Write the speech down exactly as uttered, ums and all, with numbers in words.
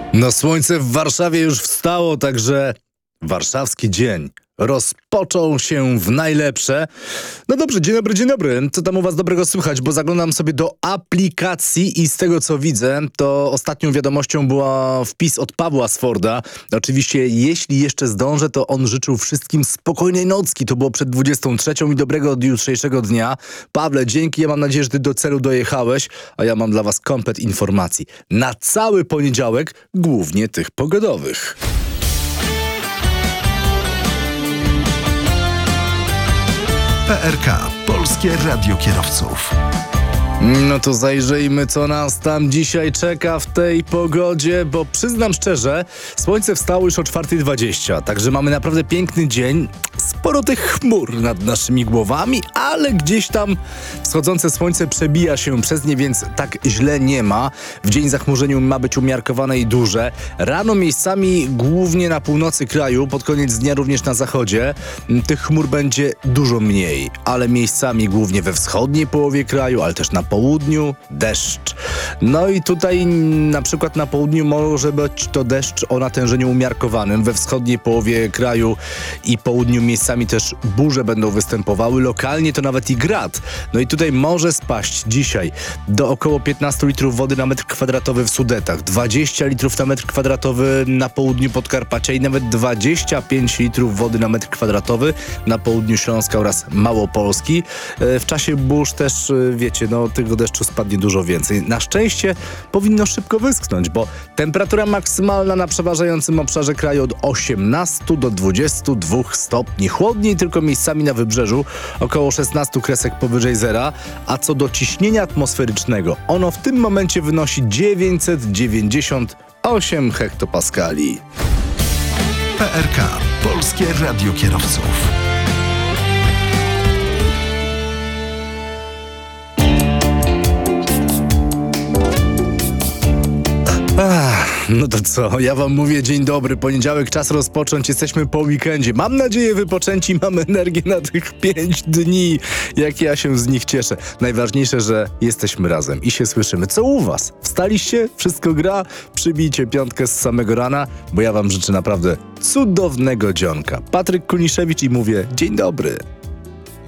No słońce w Warszawie już wstało, także warszawski dzień rozpoczął się w najlepsze. No dobrze, dzień dobry, dzień dobry. Co tam u was dobrego słychać? Bo zaglądam sobie do aplikacji i z tego co widzę, to ostatnią wiadomością była wpis od Pawła Sforda. Oczywiście, jeśli jeszcze zdążę, to on życzył wszystkim spokojnej nocki. To było przed dwudziestą trzecią i dobrego od jutrzejszego dnia. Pawle, dzięki, ja mam nadzieję, że ty do celu dojechałeś, a ja mam dla was komplet informacji. Na cały poniedziałek, głównie tych pogodowych. P R K. Polskie Radio Kierowców. No to zajrzyjmy, co nas tam dzisiaj czeka w tej pogodzie, bo przyznam szczerze, słońce wstało już o czwarta dwadzieścia, także mamy naprawdę piękny dzień. Sporo tych chmur nad naszymi głowami, ale gdzieś tam wschodzące słońce przebija się przez nie, więc tak źle nie ma. W dzień zachmurzeniu ma być umiarkowane i duże. Rano miejscami głównie na północy kraju, pod koniec dnia również na zachodzie. Tych chmur będzie dużo mniej, ale miejscami głównie we wschodniej połowie kraju, ale też na południu deszcz. No i tutaj na przykład na południu może być to deszcz o natężeniu umiarkowanym. We wschodniej połowie kraju i południu miejscami też burze będą występowały. Lokalnie to nawet i grad. No i tutaj może spaść dzisiaj do około piętnaście litrów wody na metr kwadratowy w Sudetach, dwadzieścia litrów na metr kwadratowy na południu Podkarpacia i nawet dwadzieścia pięć litrów wody na metr kwadratowy na południu Śląska oraz Małopolski. W czasie burz też, wiecie, no tego deszczu spadnie dużo więcej. Na szczęście powinno szybko wyschnąć, bo temperatura maksymalna na przeważającym obszarze kraju od osiemnastu do dwudziestu dwóch stopni. Chłodniej tylko miejscami na wybrzeżu, około szesnaście kresek powyżej zera, a co do ciśnienia atmosferycznego, ono w tym momencie wynosi dziewięćset dziewięćdziesiąt osiem hektopaskali. P R K. Polskie Radio Kierowców. Ach, no to co, ja wam mówię dzień dobry, poniedziałek, czas rozpocząć, jesteśmy po weekendzie. Mam nadzieję wypoczęci, mamy energię na tych pięć dni, jak ja się z nich cieszę. Najważniejsze, że jesteśmy razem i się słyszymy. Co u was? Wstaliście? Wszystko gra? Przybijcie piątkę z samego rana, bo ja wam życzę naprawdę cudownego dzionka. Patryk Kuniszewicz i mówię dzień dobry.